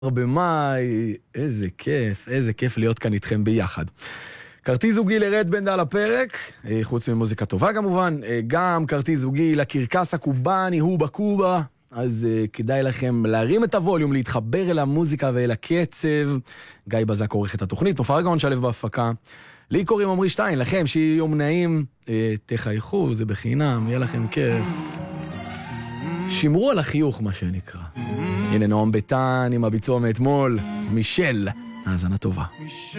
במאי, איזה כיף להיות כאן איתכם ביחד. כרטיס זוגי לרד בנד על הפרק, חוץ ממוזיקה טובה כמובן, גם כרטיס זוגי לקרקס הקובאני, הוא בקובה, אז כדאי לכם להרים את הווליום, להתחבר אל המוזיקה ואל הקצב. גיא בזק עורך את התוכנית, נופר גאון שלב בהפקה. לי קוראים עמרי שטיין, לכם שיהיה יום נעים, תחייכו, זה בחינם, יהיה לכם כיף. שמרו על החיוך, מה שנקרא. הנה נועם ביטן עם הביצוע מאתמול, מישל, האזנה טובה.